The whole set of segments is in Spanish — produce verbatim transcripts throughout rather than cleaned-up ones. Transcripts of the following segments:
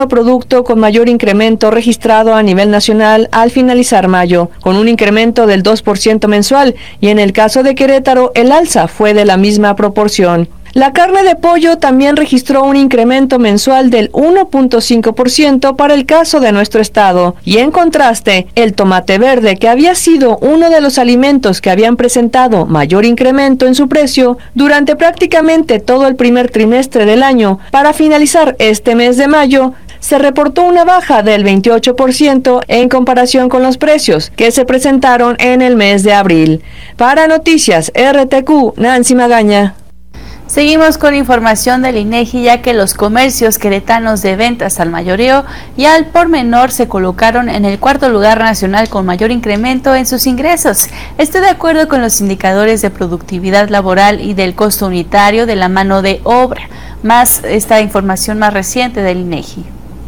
producto con mayor incremento registrado a nivel nacional al finalizar mayo, con un incremento del dos por ciento mensual, y en el caso de Querétaro el alza fue de la misma proporción. La carne de pollo también registró un incremento mensual del uno punto cinco por ciento para el caso de nuestro estado, y en contraste, el tomate verde, que había sido uno de los alimentos que habían presentado mayor incremento en su precio durante prácticamente todo el primer trimestre del año, para finalizar este mes de mayo, se reportó una baja del veintiocho por ciento en comparación con los precios que se presentaron en el mes de abril. Para Noticias R T Q, Nancy Magaña. Seguimos con información del INEGI, ya que los comercios queretanos de ventas al mayoreo y al por menor se colocaron en el cuarto lugar nacional con mayor incremento en sus ingresos. Esto de acuerdo con los indicadores de productividad laboral y del costo unitario de la mano de obra. Más esta información más reciente del INEGI.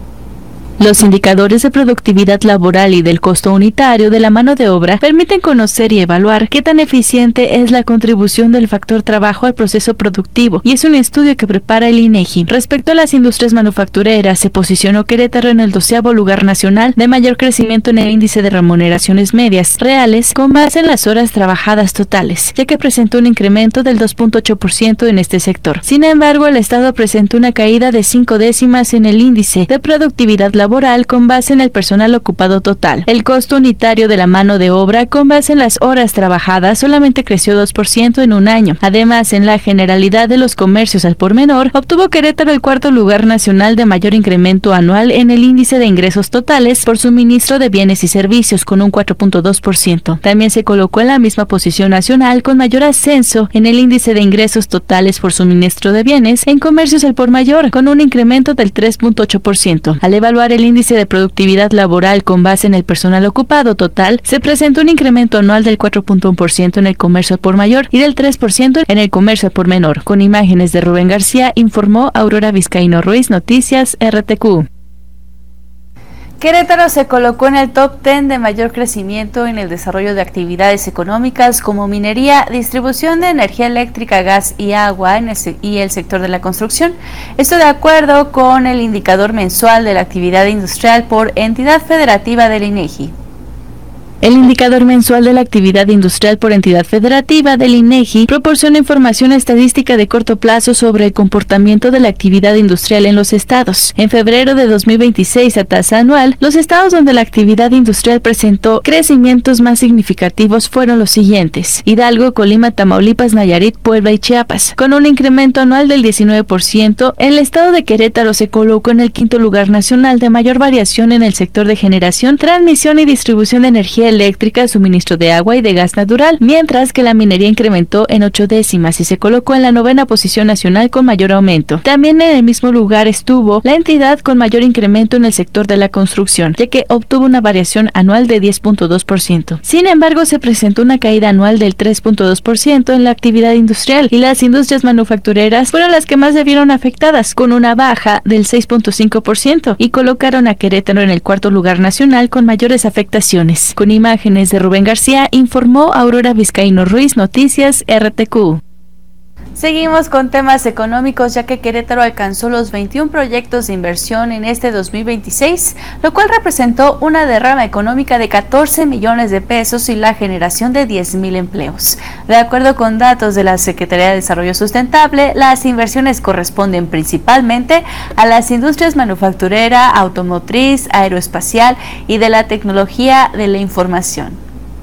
Los indicadores de productividad laboral y del costo unitario de la mano de obra permiten conocer y evaluar qué tan eficiente es la contribución del factor trabajo al proceso productivo, y es un estudio que prepara el INEGI. Respecto a las industrias manufactureras, se posicionó Querétaro en el doceavo lugar nacional de mayor crecimiento en el índice de remuneraciones medias reales con base en las horas trabajadas totales, ya que presentó un incremento del dos punto ocho por ciento en este sector. Sin embargo, el estado presentó una caída de cinco décimas en el índice de productividad laboral laboral con base en el personal ocupado total. El costo unitario de la mano de obra con base en las horas trabajadas solamente creció dos por ciento en un año. Además, en la generalidad de los comercios al por menor, obtuvo Querétaro el cuarto lugar nacional de mayor incremento anual en el índice de ingresos totales por suministro de bienes y servicios con un cuatro punto dos por ciento. También se colocó en la misma posición nacional con mayor ascenso en el índice de ingresos totales por suministro de bienes en comercios al por mayor con un incremento del tres punto ocho por ciento. Al evaluar el índice de productividad laboral con base en el personal ocupado total, se presentó un incremento anual del cuatro punto uno por ciento en el comercio al por mayor y del tres por ciento en el comercio al por menor. Con imágenes de Rubén García, informó Aurora Vizcaíno Ruiz, Noticias R T Q. Querétaro se colocó en el top diez de mayor crecimiento en el desarrollo de actividades económicas como minería, distribución de energía eléctrica, gas y agua en el, y el sector de la construcción. Esto de acuerdo con el indicador mensual de la actividad industrial por entidad federativa del INEGI. El indicador mensual de la actividad industrial por entidad federativa del INEGI proporciona información estadística de corto plazo sobre el comportamiento de la actividad industrial en los estados. En febrero de dos mil veintiséis, a tasa anual, los estados donde la actividad industrial presentó crecimientos más significativos fueron los siguientes: Hidalgo, Colima, Tamaulipas, Nayarit, Puebla y Chiapas. Con un incremento anual del diecinueve por ciento, el estado de Querétaro se colocó en el quinto lugar nacional de mayor variación en el sector de generación, transmisión y distribución de energía eléctrica, suministro de agua y de gas natural, mientras que la minería incrementó en ocho décimas y se colocó en la novena posición nacional con mayor aumento. También en el mismo lugar estuvo la entidad con mayor incremento en el sector de la construcción, ya que obtuvo una variación anual de diez punto dos por ciento. Sin embargo, se presentó una caída anual del tres punto dos por ciento en la actividad industrial, y las industrias manufactureras fueron las que más se vieron afectadas, con una baja del seis punto cinco por ciento, y colocaron a Querétaro en el cuarto lugar nacional con mayores afectaciones. Con imágenes de Rubén García, informó Aurora Vizcaíno Ruiz, Noticias R T Q. Seguimos con temas económicos, ya que Querétaro alcanzó los veintiún proyectos de inversión en este dos mil veintiséis, lo cual representó una derrama económica de catorce millones de pesos y la generación de diez mil empleos. De acuerdo con datos de la Secretaría de Desarrollo Sustentable, las inversiones corresponden principalmente a las industrias manufacturera, automotriz, aeroespacial y de la tecnología de la información.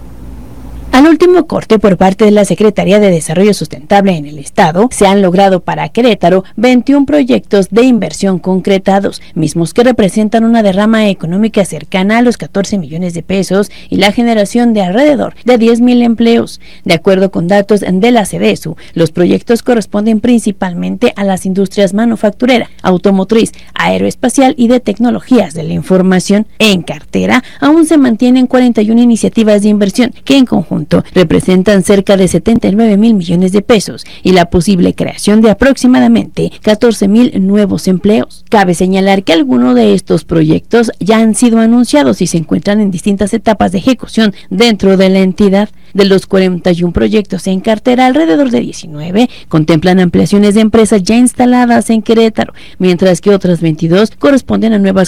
Al último corte por parte de la Secretaría de Desarrollo Sustentable en el Estado, se han logrado para Querétaro veintiún proyectos de inversión concretados, mismos que representan una derrama económica cercana a los catorce millones de pesos y la generación de alrededor de diez mil empleos. De acuerdo con datos de la CEDESU, los proyectos corresponden principalmente a las industrias manufacturera, automotriz, aeroespacial y de tecnologías de la información. En cartera, aún se mantienen cuarenta y una iniciativas de inversión que en conjunto crecimiento representan cerca de setenta y nueve mil millones de pesos y la posible creación de aproximadamente catorce mil nuevos empleos. Cabe señalar que algunos de estos proyectos ya han sido anunciados y se encuentran en distintas etapas de ejecución dentro de la entidad. De los cuarenta y uno proyectos en cartera, alrededor de diecinueve contemplan ampliaciones de empresas ya instaladas en Querétaro, mientras que otras veintidós corresponden a nuevas